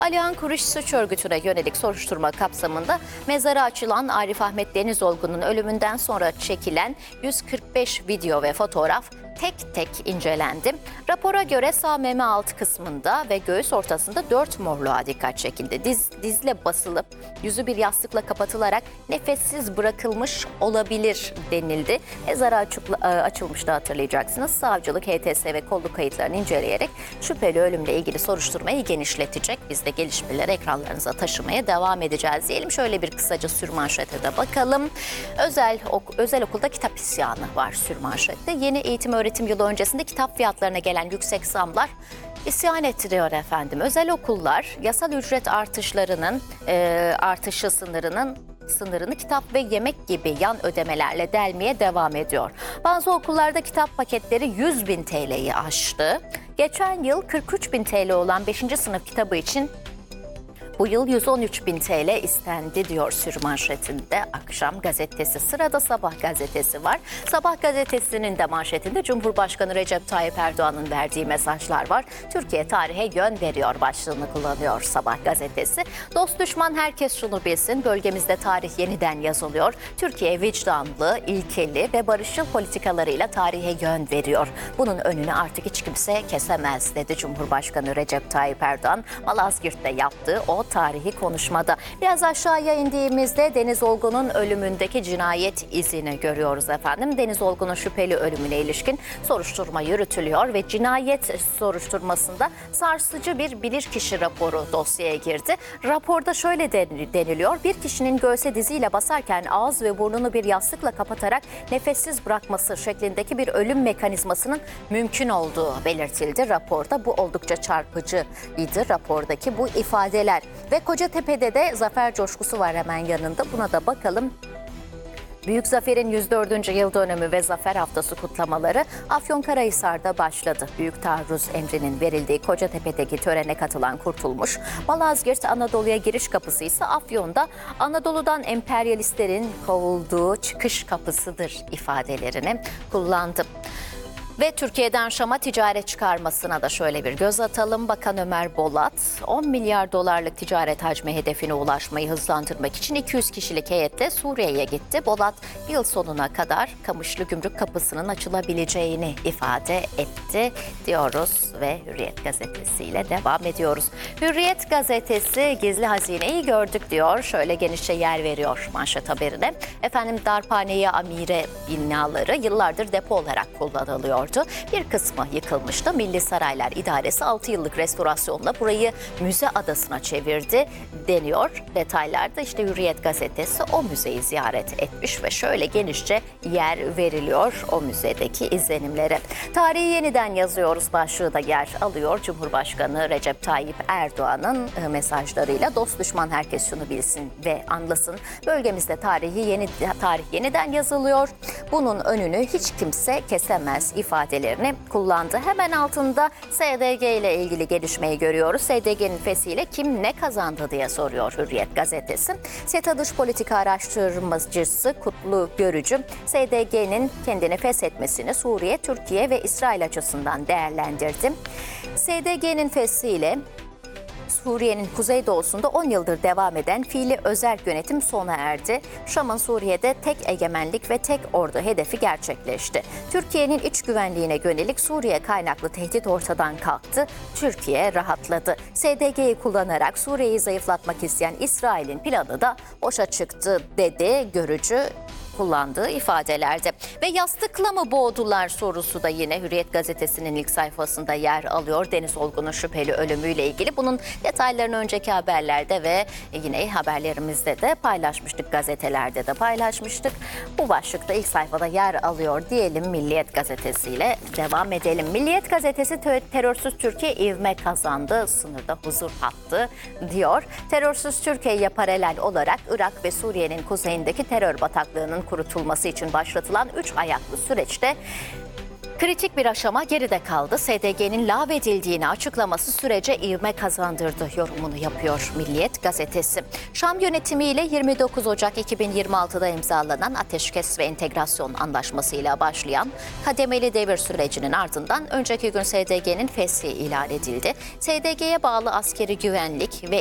Alihan Kuruş suç örgütüne yönelik soruşturma kapsamında mezarı açılan Arif Ahmet Denizolgun'un ölümünden sonra çekilen 145 video ve fotoğraf tek tek incelendi. Rapora göre sağ meme alt kısmında ve göğüs ortasında 4 morluğa dikkat çekildi. Dizle basılıp yüzü bir yastıkla kapatılarak nefessiz bırakılmış olabilir denildi. Mezarı açılmıştı, hatırlayacaksınız. Savcılık HTS ve kolluk kayıtlarını inceleyerek şüpheli ölümle ilgili soruşturmayı genişletecek. Biz de gelişmeleri ekranlarınıza taşımaya devam edeceğiz diyelim. Şöyle bir kısaca sürmanşete de bakalım. Özel okulda kitap isyanı var sürmanşette. Yeni eğitim öğretim yılı öncesinde kitap fiyatlarına gelen yüksek zamlar isyan ettiriyor efendim. Özel okullar yasal ücret artışı sınırını kitap ve yemek gibi yan ödemelerle delmeye devam ediyor. Bazı okullarda kitap paketleri 100.000 TL'yi aştı. Geçen yıl 43.000 TL olan 5. sınıf kitabı için bu yıl 113.000 TL istendi diyor sürmanşetinde Akşam Gazetesi. Sırada Sabah Gazetesi var. Sabah Gazetesi'nin de manşetinde Cumhurbaşkanı Recep Tayyip Erdoğan'ın verdiği mesajlar var. Türkiye tarihe yön veriyor başlığını kullanıyor Sabah Gazetesi. Dost düşman herkes şunu bilsin, bölgemizde tarih yeniden yazılıyor. Türkiye vicdanlı, ilkeli ve barışçıl politikalarıyla tarihe yön veriyor. Bunun önünü artık hiç kimse kesemez dedi Cumhurbaşkanı Recep Tayyip Erdoğan. Malazgirt'te yaptığı o tarihi konuşmada. Biraz aşağıya indiğimizde Denizolgun'un ölümündeki cinayet izini görüyoruz efendim. Denizolgun'un şüpheli ölümüne ilişkin soruşturma yürütülüyor ve cinayet soruşturmasında sarsıcı bir bilirkişi raporu dosyaya girdi. Raporda şöyle deniliyor: bir kişinin göğse diziyle basarken ağız ve burnunu bir yastıkla kapatarak nefessiz bırakması şeklindeki bir ölüm mekanizmasının mümkün olduğu belirtildi. Raporda bu oldukça çarpıcıydı, rapordaki bu ifadeler. Ve Kocatepe'de de zafer coşkusu var hemen yanında. Buna da bakalım. Büyük Zafer'in 104. yıl dönümü ve Zafer Haftası kutlamaları Afyonkarahisar'da başladı. Büyük taarruz emrinin verildiği Kocatepe'deki törene katılan Kurtulmuş, Malazgirt Anadolu'ya giriş kapısı ise Afyon'da Anadolu'dan emperyalistlerin kovulduğu çıkış kapısıdır ifadelerini kullandı. Ve Türkiye'den Şam'a ticaret çıkarmasına da şöyle bir göz atalım. Bakan Ömer Bolat, 10 milyar dolarlık ticaret hacmi hedefine ulaşmayı hızlandırmak için 200 kişilik heyetle Suriye'ye gitti. Bolat, yıl sonuna kadar Kamışlı Gümrük Kapısı'nın açılabileceğini ifade etti diyoruz ve Hürriyet gazetesiyle devam ediyoruz. Hürriyet gazetesi gizli hazineyi gördük diyor. Şöyle genişçe yer veriyor manşet haberine. Efendim, Darphane-i Amire binaları yıllardır depo olarak kullanılıyor. Bir kısmı yıkılmıştı. Milli Saraylar İdaresi 6 yıllık restorasyonla burayı müze adasına çevirdi deniyor. Detaylarda işte Hürriyet gazetesi o müzeyi ziyaret etmiş ve şöyle genişçe yer veriliyor o müzedeki izlenimlere. Tarihi yeniden yazıyoruz başlığı da yer alıyor. Cumhurbaşkanı Recep Tayyip Erdoğan'ın mesajlarıyla dost düşman herkes şunu bilsin ve anlasın. Bölgemizde tarih yeniden yazılıyor. Bunun önünü hiç kimse kesemez ifadelerini kullandı. Hemen altında SDG ile ilgili gelişmeyi görüyoruz. SDG'nin fesiyle kim ne kazandı diye soruyor Hürriyet gazetesi. SETA Dış Politika Araştırmacısı Kutlu Görücü, SDG'nin kendini feshetmesini Suriye, Türkiye ve İsrail açısından değerlendirdi. SDG'nin fesiyle Suriye'nin kuzeydoğusunda 10 yıldır devam eden fiili özerk yönetim sona erdi. Şam'ın Suriye'de tek egemenlik ve tek ordu hedefi gerçekleşti. Türkiye'nin iç güvenliğine yönelik Suriye kaynaklı tehdit ortadan kalktı. Türkiye rahatladı. SDG'yi kullanarak Suriye'yi zayıflatmak isteyen İsrail'in planı da boşa çıktı dedi Görücü kullandığı ifadelerde. Ve yastıkla mı boğdular sorusu da yine Hürriyet gazetesinin ilk sayfasında yer alıyor. Denizolgun'un şüpheli ölümüyle ilgili. Bunun detaylarını önceki haberlerde ve yine haberlerimizde de paylaşmıştık. Gazetelerde de paylaşmıştık. Bu başlıkta ilk sayfada yer alıyor diyelim. Milliyet gazetesiyle devam edelim. Milliyet gazetesi terörsüz Türkiye ivme kazandı. Sınırda huzur hattı diyor. Terörsüz Türkiye'ye paralel olarak Irak ve Suriye'nin kuzeyindeki terör bataklığının kurutulması için başlatılan 3 ayaklı süreçte Kritik bir aşama geride kaldı. SDG'nin lağvedildiğini açıklaması sürece ivme kazandırdı yorumunu yapıyor Milliyet gazetesi. Şam yönetimiyle 29 Ocak 2026'da imzalanan ateşkes ve entegrasyon anlaşmasıyla başlayan kademeli devir sürecinin ardından önceki gün SDG'nin feshi ilan edildi. SDG'ye bağlı askeri güvenlik ve